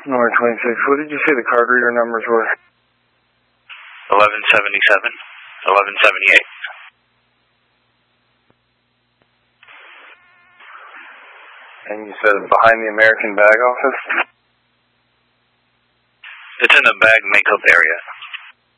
North 26. What did you say the card reader numbers were? 1177, 1178. And you said behind the American Bag office? It's in the bag makeup area.